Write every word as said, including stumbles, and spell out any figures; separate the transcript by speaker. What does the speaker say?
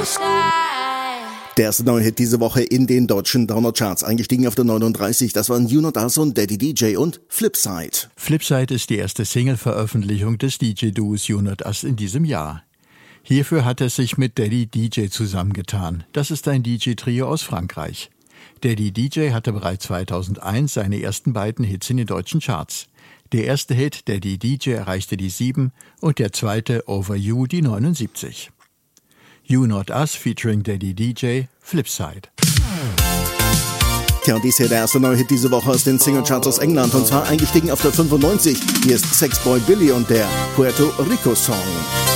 Speaker 1: Der erste neue Hit diese Woche in den deutschen Downer-Charts. Eingestiegen auf der neununddreißig, das waren You Not Us und Daddy D J und Flipside.
Speaker 2: Flipside ist die erste Single-Veröffentlichung des D J-Duos You Not Us in diesem Jahr. Hierfür hat es sich mit Daddy D J zusammengetan. Das ist ein D J-Trio aus Frankreich. Daddy D J hatte bereits zweitausendeins seine ersten beiden Hits in den deutschen Charts. Der erste Hit, Daddy D J, erreichte die sieben und der zweite, Over You, die neunundsiebzig. You Not Us featuring Daddy D J, Flipside.
Speaker 1: Tja, und dies hier der erste neue Hit diese Woche aus den Singlecharts aus England und zwar eingestiegen auf der fünfundneunzig. Hier ist Sexboy Billy und der Puerto Rico Song.